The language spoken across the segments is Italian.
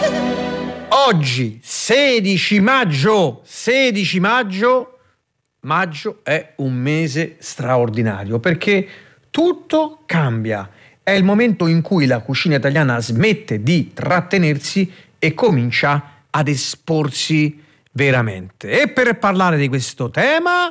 Oggi 16 maggio, maggio è un mese straordinario perché tutto cambia. È il momento in cui la cucina italiana smette di trattenersi e comincia ad esporsi veramente. E per parlare di questo tema,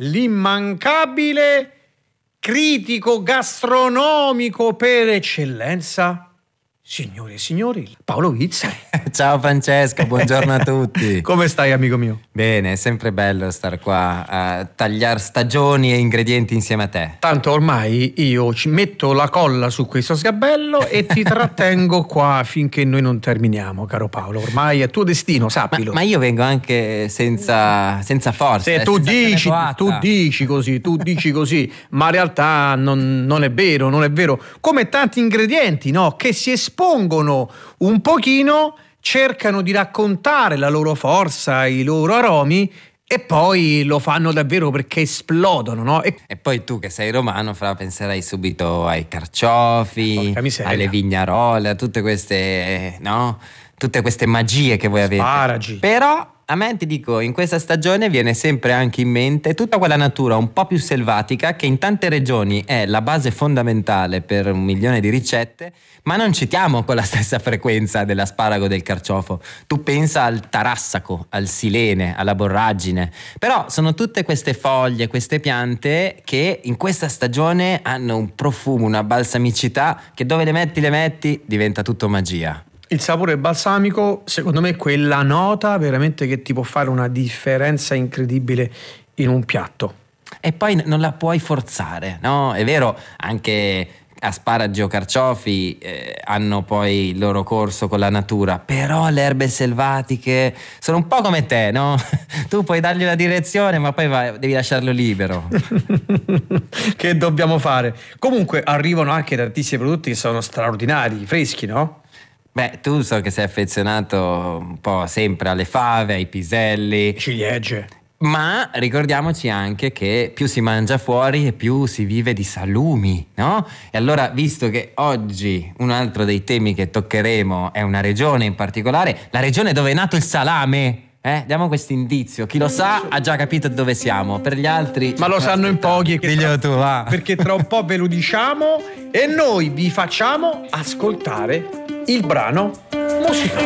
l'immancabile critico gastronomico per eccellenza, signore e signori, Paolo Vizza. Ciao Francesco, buongiorno a tutti. Come stai, amico mio? Bene, è sempre bello star qua a tagliare stagioni e ingredienti insieme a te. Tanto ormai io ci metto la colla su questo sgabello e ti trattengo qua finché noi non terminiamo, caro Paolo. Ormai è tuo destino, sappilo. Ma io vengo anche senza forza. Se tu dici così, ma in realtà non è vero, non è vero. Come tanti ingredienti, no? Che si espongono un pochino, cercano di raccontare la loro forza, i loro aromi e poi lo fanno davvero perché esplodono, no? E poi tu che sei romano, penserai subito ai carciofi, alle vignarole, a tutte queste, no? Tutte queste magie che voi avete. Sparagi. Però a me, ti dico, in questa stagione viene sempre anche in mente tutta quella natura un po' più selvatica che in tante regioni è la base fondamentale per 1 milione di ricette, ma non citiamo con la stessa frequenza dell'asparago e del carciofo. Tu pensa al tarassaco, al silene, alla borragine. Però sono tutte queste foglie, queste piante che in questa stagione hanno un profumo, una balsamicità che dove le metti diventa tutto magia. Il sapore balsamico, secondo me, è quella nota veramente che ti può fare una differenza incredibile in un piatto. E poi non la puoi forzare, no? È vero, anche asparagi o carciofi hanno poi il loro corso con la natura, però le erbe selvatiche sono un po' come te, no? Tu puoi dargli la direzione, ma poi devi lasciarlo libero. Che dobbiamo fare? Comunque arrivano anche tantissimi prodotti che sono straordinari, freschi, no? Beh, tu so che sei affezionato un po' sempre alle fave, ai piselli, ciliegie. Ma ricordiamoci anche che più si mangia fuori e più si vive di salumi, no? E allora, visto che oggi un altro dei temi che toccheremo è una regione in particolare, la regione dove è nato il salame, diamo questo indizio. Chi lo sa ha già capito dove siamo, per gli altri... Ma lo sanno in pochi. Diglielo tu, va. Perché tra un po' ve lo diciamo e noi vi facciamo ascoltare il brano musicale.